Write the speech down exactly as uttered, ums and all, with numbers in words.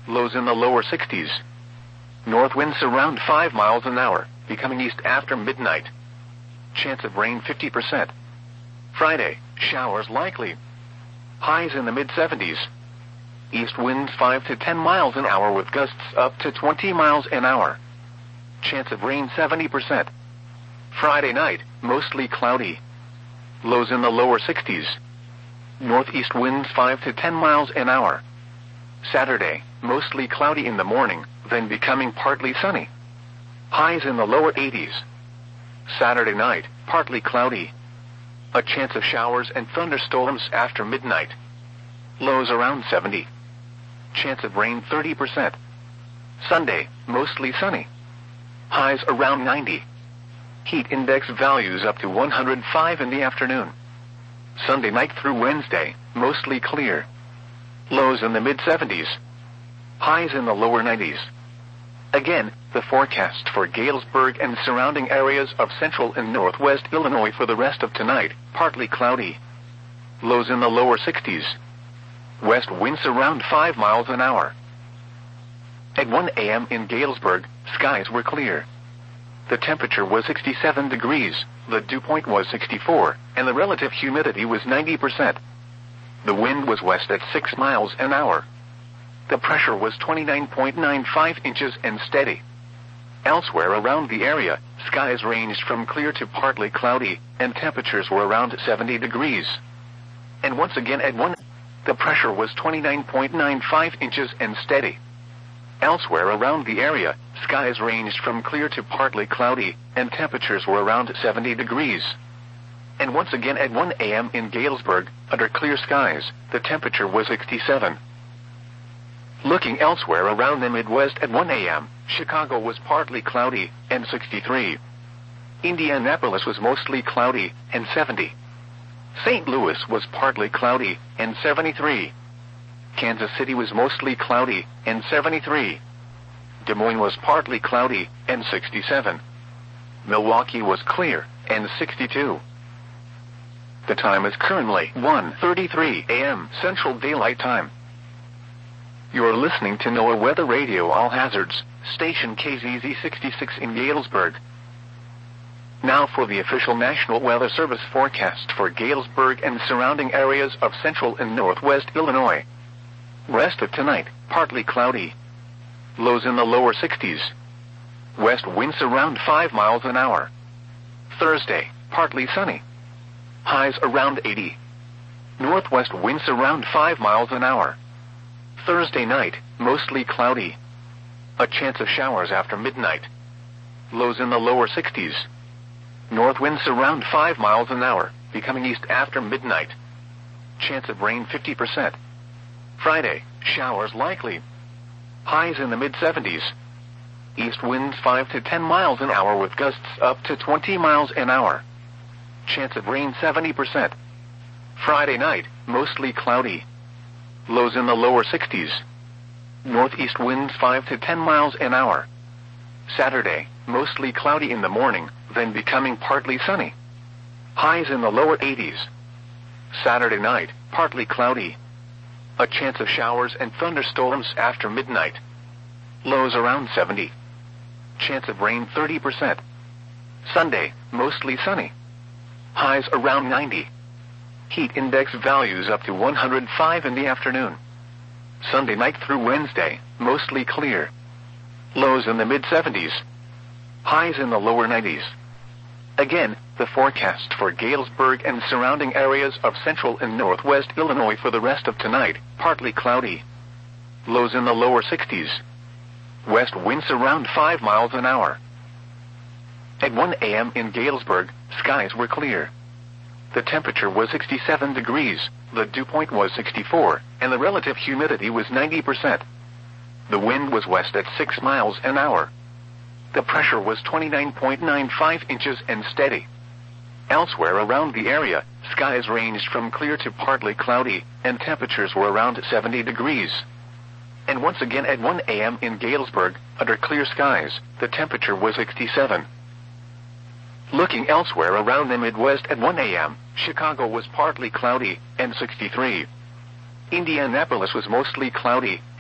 lows in the lower sixties. North winds around five miles an hour, becoming east after midnight. Chance of rain fifty percent. Friday, showers likely. Highs in the mid seventies. East winds five to ten miles an hour with gusts up to twenty miles an hour. Chance of rain seventy percent. Friday night, mostly cloudy. Lows in the lower sixties. Northeast winds five to ten miles an hour. Saturday, mostly cloudy in the morning, then becoming partly sunny. Highs in the lower eighties. Saturday night, partly cloudy. A chance of showers and thunderstorms after midnight. Lows around seventy. Chance of rain thirty percent. Sunday, mostly sunny. Highs around ninety. Heat index values up to one hundred five in the afternoon. Sunday night through Wednesday, mostly clear. Lows in the mid seventies. Highs in the lower nineties. Again, the forecast for Galesburg and surrounding areas of central and northwest Illinois for the rest of tonight, partly cloudy. Lows in the lower sixties. West winds around five miles an hour. At one a m in Galesburg, skies were clear. The temperature was sixty-seven degrees, the dew point was sixty-four, and the relative humidity was ninety percent. The wind was west at six miles an hour. The pressure was twenty-nine point nine five inches and steady. Elsewhere around the area, skies ranged from clear to partly cloudy, and temperatures were around seventy degrees. And once again at one, the pressure was twenty-nine point nine five inches and steady. Elsewhere around the area, skies ranged from clear to partly cloudy, and temperatures were around seventy degrees. And once again at one a m in Galesburg, under clear skies, the temperature was sixty-seven. Looking elsewhere around the Midwest at one a m, Chicago was partly cloudy, and sixty-three. Indianapolis was mostly cloudy, and seventy. Saint Louis was partly cloudy, and seventy-three. Kansas City was mostly cloudy, and seventy-three. Des Moines was partly cloudy, and sixty-seven. Milwaukee was clear, and sixty-two. The time is currently one thirty-three a m Central Daylight Time. You are listening to NOAA Weather Radio All Hazards, station K Z Z sixty-six in Galesburg. Now for the official National Weather Service forecast for Galesburg and surrounding areas of central and northwest Illinois. Rest of tonight, partly cloudy. Lows in the lower sixties. West winds around five miles an hour. Thursday, partly sunny. Highs around eighty. Northwest winds around five miles an hour. Thursday night, mostly cloudy. A chance of showers after midnight. Lows in the lower sixties. North winds around five miles an hour, becoming east after midnight. Chance of rain fifty percent. Friday, showers likely. Highs in the mid seventies. East winds five to ten miles an hour with gusts up to twenty miles an hour. Chance of rain seventy percent. Friday night, mostly cloudy. Lows in the lower sixties. Northeast winds five to ten miles an hour. Saturday, mostly cloudy in the morning, then becoming partly sunny. Highs in the lower eighties. Saturday night, partly cloudy. A chance of showers and thunderstorms after midnight. Lows around seventy. Chance of rain thirty percent. Sunday, mostly sunny. Highs around ninety. Heat index values up to one hundred five in the afternoon. Sunday night through Wednesday, mostly clear. Lows in the mid seventies. Highs in the lower nineties. Again, the forecast for Galesburg and surrounding areas of central and northwest Illinois for the rest of tonight, partly cloudy. Lows in the lower sixties. West winds around five miles an hour. At one a m in Galesburg, skies were clear. The temperature was sixty-seven degrees, the dew point was sixty-four, and the relative humidity was ninety percent. The wind was west at six miles an hour. The pressure was twenty-nine point nine five inches and steady. Elsewhere around the area, skies ranged from clear to partly cloudy, and temperatures were around seventy degrees. And once again at one a m in Galesburg, under clear skies, the temperature was sixty-seven. Looking elsewhere around the Midwest at one a m, Chicago was partly cloudy, and sixty-three. Indianapolis was mostly cloudy,